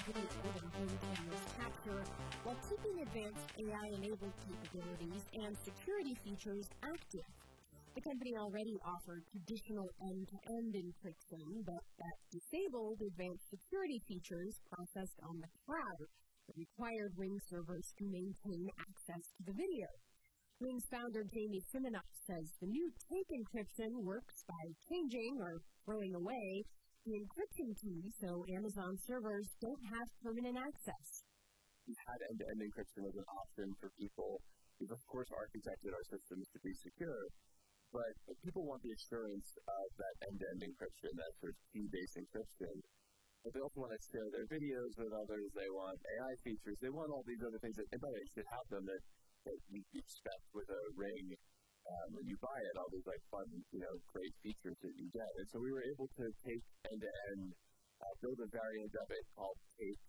video and home cameras capture while keeping advanced AI-enabled capabilities and security features active. The company already offered traditional end-to-end encryption, but that disabled advanced security features processed on the cloud that required Ring servers to maintain access to the video. Ring's founder Jamie Siminoff says the new tape encryption works by changing or throwing away the encryption key so Amazon servers don't have permanent access. We've had end-to-end encryption as an option for people. We've, of course, architected our systems to be secure, but people want the assurance of that end-to-end encryption, that sort of key-based encryption. But they also want to share their videos with others. They want AI features. They want all these other things that, by the way, should have them that you expect with a Ring when you buy it, all these fun, great features that you get. And so we were able to take end-to-end, build a variant of it called Tape,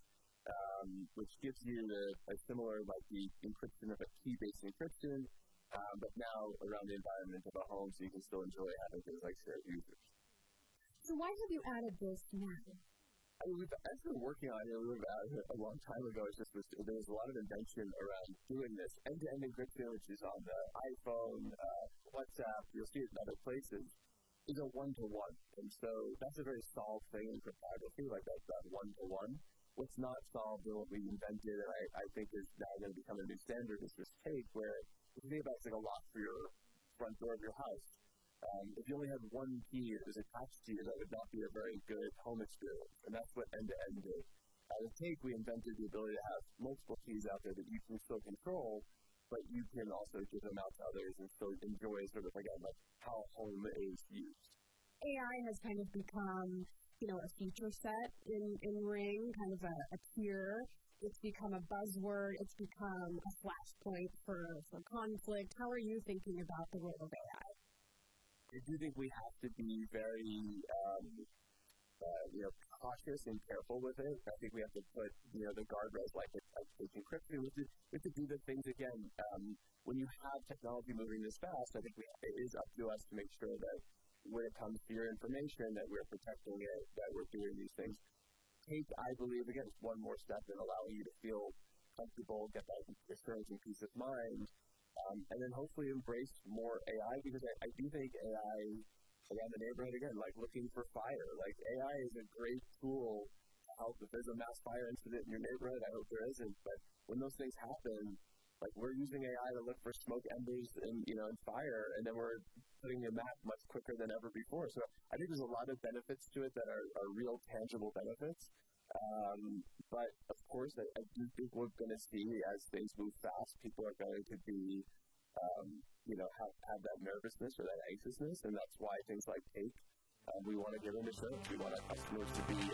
which gives you a similar, the encryption of a key-based encryption, but now around the environment of a home, so you can still enjoy having things like shared users. So why have you added this now? We've actually been working on it a long time ago. It's just there was a lot of invention around doing this. End-to-end encryption, which is on the iPhone, WhatsApp, you'll see it in other places, is a one-to-one. And so that's a very solved thing in cryptography, that one-to-one. What's not solved and what we invented, and I think is now going to become a new standard, is this tape, where if you think about it's like a lock for your front door of your house. If you only had one key that was attached to you, that would not be a very good home experience. And that's what end-to-end did. With Tape, we invented the ability to have multiple keys out there that you can still control, but you can also give them out to others and still enjoy how home is used. AI has kind of become, a feature set in Ring, kind of a tier. It's become a buzzword. It's become a flashpoint for conflict. How are you thinking about the role of AI? I do think we have to be very, cautious and careful with it. I think we have to put, the guardrails like encryption. We have to do the things again. When you have technology moving this fast, I think it is up to us to make sure that when it comes to your information, that we're protecting it, that we're doing these things. Tape, I believe, again, is one more step in allowing you to feel comfortable, get that assurance and peace of mind. And then hopefully embrace more AI, because I do think AI around the neighborhood, again, looking for fire. AI is a great tool to help if there's a mass fire incident in your neighborhood. I hope there isn't, but when those things happen, we're using AI to look for smoke embers and fire, and then we're putting a map much quicker than ever before. So I think there's a lot of benefits to it that are real, tangible benefits. But of course, I do think we're going to see as things move fast, people are going to be, have that nervousness or that anxiousness, and that's why things like Tape, we want to give them assurance. We want our customers to be